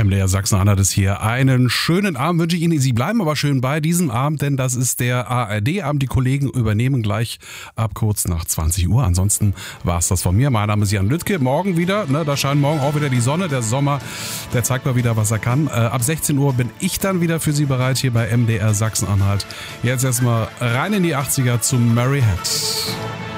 MDR Sachsen-Anhalt ist hier. Einen schönen Abend wünsche ich Ihnen. Sie bleiben aber schön bei diesem Abend, denn das ist der ARD-Abend. Die Kollegen übernehmen gleich ab kurz nach 20 Uhr. Ansonsten war es das von mir. Mein Name ist Jan Lüttke. Morgen wieder, da scheint morgen auch wieder die Sonne. Der Sommer, der zeigt mal wieder, was er kann. Ab 16 Uhr bin ich dann wieder für Sie bereit hier bei MDR Sachsen-Anhalt. Jetzt erstmal rein in die 80er zu Murray Head.